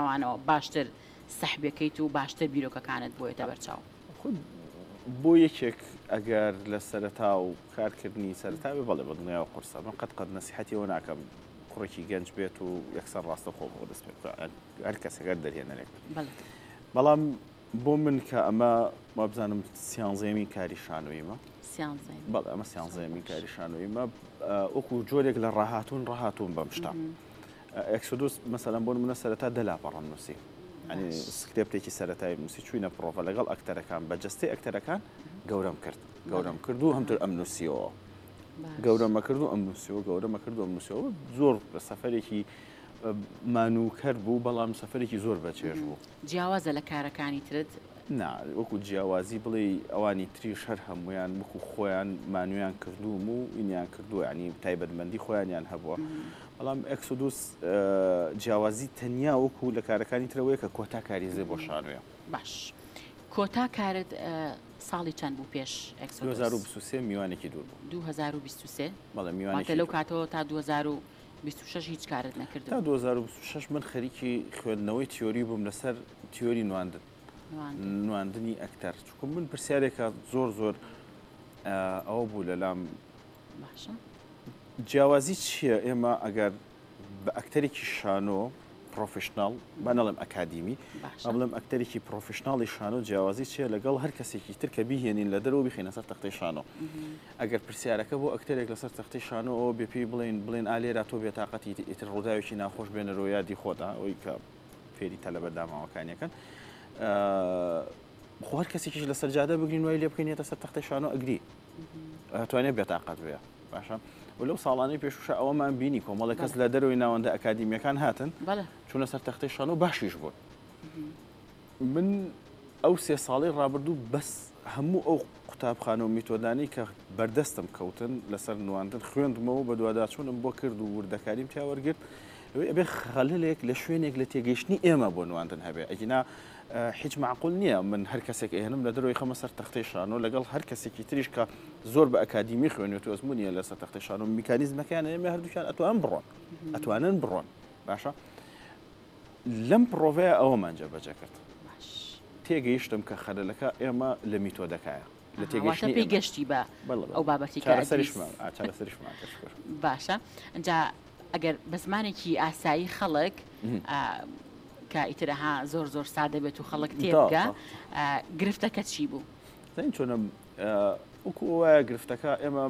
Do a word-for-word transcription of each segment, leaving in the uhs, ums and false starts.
ئەوانەوە باشتر سەحبەکەیت و باشتر بیرۆکەکانت بۆیەتە بەرچاو بۆ یەکێک ئەگەر لە سەرەتا و کارکردنی سەرتاوی بەڵێ بە دنیا و قورسە من قەت قەت نەسیحەتیەوە ناکەم کوڕێکی گەنج بێت و یەکسەر ڕاستە خۆ بۆ دەست پێ هەر کەسەکە دەرهێنەرێک بەڵام بۆ من کە ئەمە ما بزانم سیانزەیەمی کاری شانۆیمە بەڵێ ئەمە سیانزەیەمی کاری شانۆیمە وەکو جۆرێک لە ڕاهاتوون ڕاهاتوون بەم شتە ئەکسۆدۆس مەسەلەن بۆ منە سەرەتا دەلاپەڕەن نووسی ینی سکرێپتێکی سەرەتایی نووسی چووینە پرۆڤە لەگەڵ ئەکتەرەکان بەجەستەی ئەکتەرەکان گەورەم کرد گەورەم کرد و هەمتر ئەم نووسیەوە گەورەمە کرد و ئەم نووسیەوە گەورەمە کرد و ئەم نووسیەوە زۆر بە سەفەرێکی مانووکەر بوو بەڵام سەفەرێکی زۆر بەچێژ بوو جیاوازە لە کارەکانی ترت نا وەکو جیاوازی بڵێ ئەوانی تریش هەر هەمویان وەکو خۆیان مانویان کردووم و ئینیان کردووە ینی تایبەتمەندی خۆیانیان هەبووە بەڵام ئەکسۆدۆس جیاوازی تەنیا وەکو لە کارەکانی ترەوەیە کە کۆتا کاریزێ بۆ شانوێ باش کۆتا کارت ساڵی چەند بوو پێش دوو هەزار و بیست و سێ میوانێکی دوور بوو دوو هەزار و بیست و سێ بەڵێ میوانێکی لەو کاتەوە تا دوو هەزار و بیست و شەش هیچ کارت نەکرد تا دوو هەزار و بیست و شەش من خەریکی خوێندنەوەی تیۆری بووم لەسەر تیۆری نواندن نواندنی ئەکتەر چکم من پرسیارێکە زۆر زۆر ئەوە بوو لەلام جیاوازی چییە ئێمە ئەگەر بە ئەکتەرێکی شانۆ پرۆفشناڵ با نەڵێم ئەکادیمی بڵێم ئەکتەرێکی پرۆفشناڵی شانۆ جیاوازی چییە لەگەڵ هەر کەسێکی تر کە بیهێنین لە دەرەوە بخینە سەر تەختەی شانۆ ئەگەر پرسیارەکە بۆ ئەکتەرێک لەسەر تەختەی شانۆەوە بێ پێی بڵێن بڵێن ئالێرا تۆ بێتاقەتی ئیتر ڕووداوێکی ناخۆش بێنەرەوە یادی خۆدا ئەوەی کە فێری تەلەبەت داماوەکانیەکەن خۆ هەر کەسێکیش لەسەر جادە بگرین وای لێ بکەینێتە سەر تەختەی شانۆ ئەگری ئەتوانێت بێتاقەت بێ باشە ولەو ساڵانەی پێشوشە ئەوەمان بینی کۆمەڵی کەس لە دەرەوەی ناوەندە ئەکادیمیەکان هاتن چوونە سەر تەختەی شانۆ باشیش بوون من ئەو سێ ساڵی ڕابردوو بەس هەموو ئەو قوتابخانە و میتۆدانی کە بەردەستم کەوتن لەسەر نواندن خوێندمەوە بە دوواداچوونم بۆ کرد و وردەکاریم تیاوەرگرت ئەبێ خەلەلێک لە شوێنێک لە تێگەیشتنی ئێمە بۆ نواندن هەبێ ئەگینا هیچ معقول نییە من هەر کەسێک ئێنم لە دەرەوەی خەمە سەر تەختەی شانۆ لەگەڵ هەر کەسێکی تریش کە زۆر بە ئەکادیمی خوێنێت و ئەزمونیە لە سەر تەختەی شانۆ میکانیزمەکان ئێمە هەردووکیان ئەتوان بڕۆن ئەتوانن بڕۆن باشە لەم پرۆڤەیە ئەوەمان جێبەجێ کرد تێگەیشتم کە خەلەلەکە ئێمە لە میتۆدەکایە لە تێگەیشتنی پێی گەشتی بە ئەو بابەتی باشە ئەجا ئەگەر بە زمانێکی ئاسایی خەڵک کە ئیترەها زۆر زۆر سادە بێت و خەڵک تێبگە گرفتەکە چی بوو؟ چۆنم وەکو وایە گرفتەکە ئێمە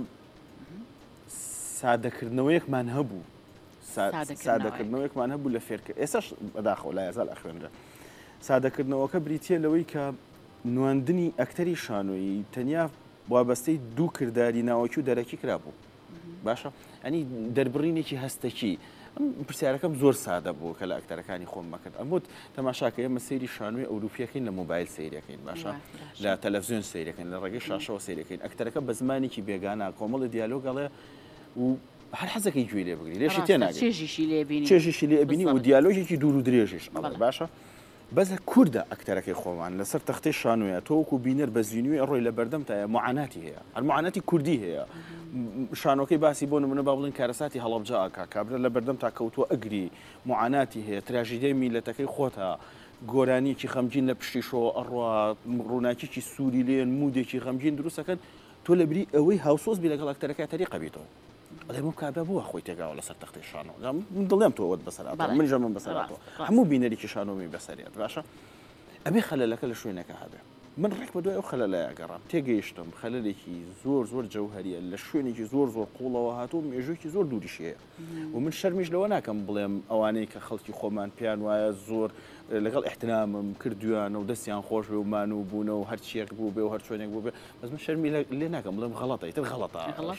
سادەکردنەوەیەکمان هەبوو سادەکردنەوەیەکمان هەبوو لە فێرکرد ئێستاش بەداخەوە لای ئەزال ئەخوێنرا سادەکردنەوەکە بریتیە لەوەی کە نواندنی ئەکتەری شانۆیی تەنیا وابەستەی دوو کردداری ناوەکی و دەرەکی کرابوو باشە ئەنی دەربڕینێکی هەستەکی پرسیارەکەم زۆر سادە بوو کە لە ئەکتەرەکانی خۆم مەکرد ئەموت تەماشاکە ئێمە سەیری شانۆی ئەوروپیەکەین لە مۆبایل سەیرەکەین باشە لە تەلەڤیزیۆن سەیرەکەین لە ڕێگەی شاشەوە سەیرەکەین ئەکتەرەکە بە زمانێکی بێگانە کۆمەڵی دیالۆگەڵێ و هەر حەزەکەی گوێ لێ بگری لێشی تێناگەی چێژیشی لێ ببینی و دیالۆژێکی دوور و درێژیش باشە بەزە کووردە ئەکتەرەکەی خۆمان لەسەر تەختەی شانۆیە تۆوەکو بینەر بە زیینوی ڕۆی لە بەردەم تایە معاناتی هەیە هەر معاناتی کوردی هەیە شانۆکەی باسی بۆ نمونە با بڵین کارەساتی هەڵەبجە ئاکا کابرا لە بەردەم تا کەوتووە ئەگری معاناتی هەیە تراژیدەی میلەتەکەی خۆتە گۆرانیکی خەمگین لە پشتیشەوە ئەڕوا ڕووناکیی سووری لێن مودێکی خەمگین دروستەکەن تۆ لە بری ئەوەی هاوسۆز بی لەگەڵ ئەکتەرەکە تەریقە بیتەوە ئەڵێ کابرا بووە خۆی تێگاوە لەسەر تەختەی شانۆ من دڵێم تۆوەت بەسەراتەوە منیش من بەسەراتەوە هەموو بینەرێکی شانۆمی بەسەریات باشە ئەبێ خەلەلەکە لە شوێنەکە هەبێ من ڕێک بە دوای ئەو خەلەلایە گەڕام تێگەیشتم خەلەلێکی زۆر زۆر جەوهەریە لە شوێنێکی زۆر زۆر قوڵەوە هاتوو مێژوویکی زۆر دووریشەیە و من شەرمیش لەوە ناکەم بڵێم ئەوانەی کە خەڵکی خۆمان پیان وایە زۆر لەگەڵ احترامم کردویانە و دەستیان خۆش بێ و مان و بوونە و هەرچیەک بوو بێ و هەر چۆنێک بوو بێ بەس من شەرمی لێ ناکەم بڵێم غەڵەتە ئیتر غەڵەتە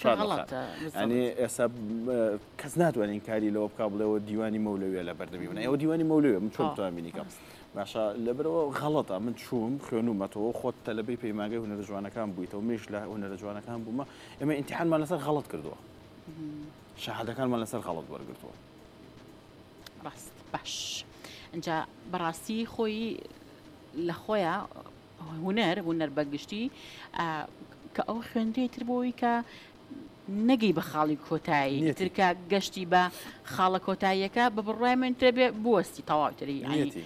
ینی ئێستا کەس ناتوانین کاری لەوە بکا بڵێەوە دیوانی مەولەویە لە بەردەمی من ئەوە دیوانی مەولەوێ من چۆن توانبینیکەم باشە لەبەرەوە غەڵەتە من چووم خوێنومەتەوە خۆت تەلەبەی پەیمانگەی هونەرە جوانەکان بوویتەوە مێش لە هونەرە جوانەکان بوومە ئێمە ئیمتیحانمان لەسەر غەڵەت کردووە شەهادەکانمان لەسەر غەڵەت وەرگرتووە ڕاست باش ئەجا بەڕاستی خۆی لە خۆیان هونەر هونەر بەگشتی کە ئەو خوێندەی تر بۆی کە نەگەی بە خاڵی کۆتایی ترکە گەشتی بە خاڵە کۆتاییەکە بە بڕای من ترێ بێ بوەستی تەواوتری